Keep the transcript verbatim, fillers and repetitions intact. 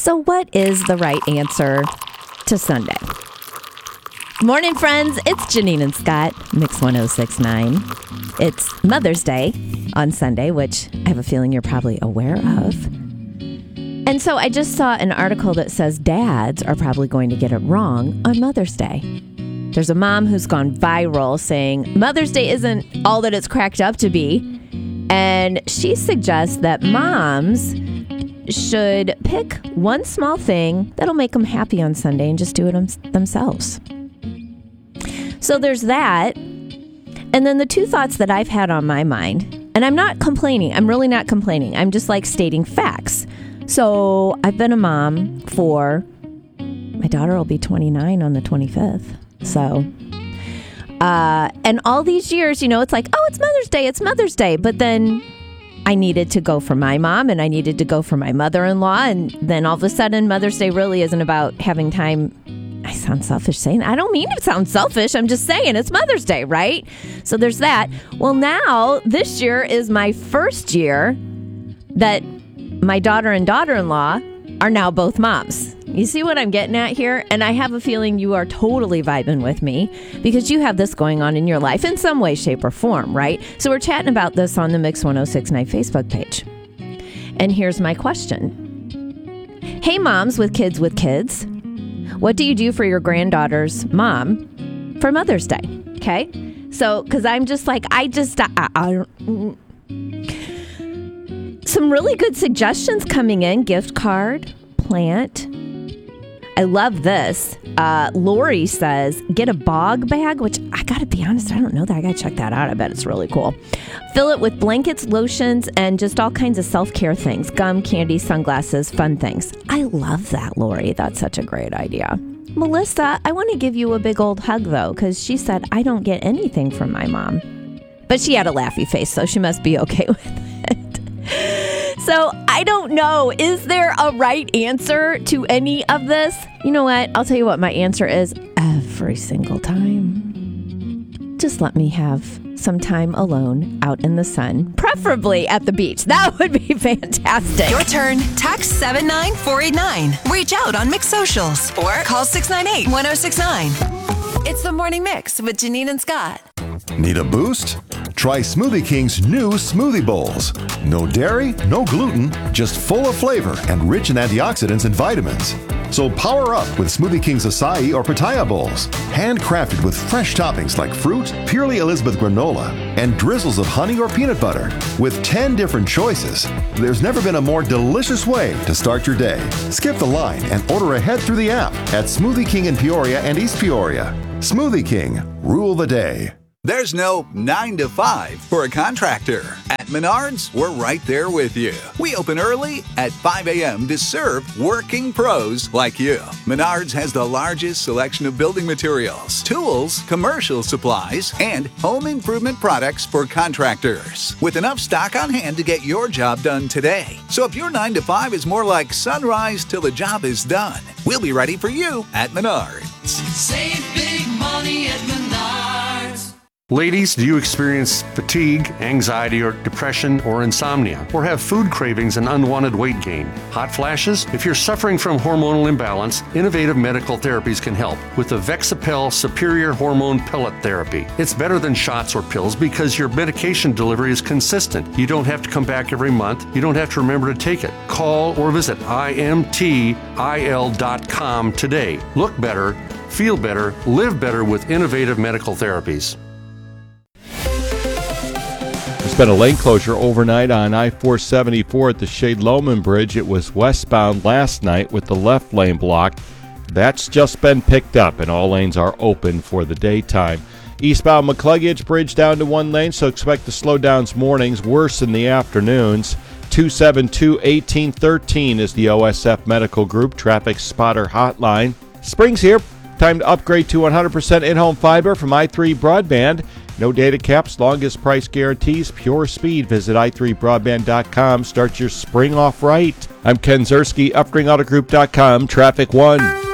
So what is the right answer to Sunday? Morning, friends. It's Janine and Scott, Mix one oh six point nine. It's Mother's Day on Sunday, which I have a feeling you're probably aware of. And so I just saw an article that says dads are probably going to get it wrong on Mother's Day. There's a mom who's gone viral saying Mother's Day isn't all that it's cracked up to be. And she suggests that moms should pick one small thing that'll make them happy on Sunday and just do it them- themselves. So there's that. And then the two thoughts that I've had on my mind, and I'm not complaining. I'm really not complaining. I'm just like stating facts. So I've been a mom for, my daughter will be twenty-nine on the twenty-fifth. So, uh, and all these years, you know, it's like, oh, it's Mother's Day, it's Mother's Day. But then I needed to go for my mom and I needed to go for my mother-in-law. And then all of a sudden, Mother's Day really isn't about having time. I sound selfish saying, I don't mean to sound selfish. I'm just saying it's Mother's Day, right? So there's that. Well, now this year is my first year that my daughter and daughter-in-law are now both moms. You see what I'm getting at here? And I have a feeling you are totally vibing with me because you have this going on in your life in some way, shape, or form, right? So we're chatting about this on the Mix one oh six point nine Facebook page. And here's my question. Hey, moms with kids with kids. What do you do for your granddaughter's mom for Mother's Day? Okay? So, because I'm just like, I just, I, I, I, some really good suggestions coming in. Gift card, plant. I love this. Uh, Lori says, get a bog bag, which I got to be honest, I don't know that. I got to check that out. I bet it's really cool. Fill it with blankets, lotions, and just all kinds of self-care things. Gum, candy, sunglasses, fun things. I love that, Lori. That's such a great idea. Melissa, I want to give you a big old hug, though, because she said, I don't get anything from my mom. But she had a laughy face, so she must be okay with it. So I don't know. Is there a right answer to any of this? You know what? I'll tell you what my answer is every single time. Just let me have some time alone out in the sun, preferably at the beach. That would be fantastic. Your turn. Text seven nine four eight nine. Reach out on Mix Socials or call six nine eight, one oh six nine. It's the Morning Mix with Janine and Scott. Need a boost? Try Smoothie King's new smoothie bowls. No dairy, no gluten, just full of flavor and rich in antioxidants and vitamins. So power up with Smoothie King's acai or pitaya bowls. Handcrafted with fresh toppings like fruit, purely Elizabeth granola, and drizzles of honey or peanut butter. With ten different choices, there's never been a more delicious way to start your day. Skip the line and order ahead through the app at Smoothie King in Peoria and East Peoria. Smoothie King, rule the day. There's no nine to five for a contractor. At Menards, we're right there with you. We open early at five a.m. to serve working pros like you. Menards has the largest selection of building materials, tools, commercial supplies, and home improvement products for contractors. With enough stock on hand to get your job done today. So if your nine to five is more like sunrise till the job is done, we'll be ready for you at Menards. Save big money at Menards. Ladies, do you experience fatigue, anxiety, or depression, or insomnia? Or have food cravings and unwanted weight gain? Hot flashes? If you're suffering from hormonal imbalance, innovative medical therapies can help with the Vexapel Superior Hormone Pellet Therapy. It's better than shots or pills because your medication delivery is consistent. You don't have to come back every month. You don't have to remember to take it. Call or visit I M T I L dot com today. Look better, feel better, live better with innovative medical therapies. There's been a lane closure overnight on I four seventy-four at the Shade-Loman Bridge. It was westbound last night with the left lane blocked. That's just been picked up, and all lanes are open for the daytime. Eastbound McCluggage Bridge down to one lane, so expect the slowdowns mornings, worse in the afternoons. two seven two, one eight one three is the O S F Medical Group Traffic Spotter Hotline. Spring's here. Time to upgrade to one hundred percent in-home fiber from i three Broadband. No data caps, longest price guarantees, pure speed. Visit i three broadband dot com. Start your spring off right. I'm Ken Zerski, upgrade auto group dot com, Traffic One.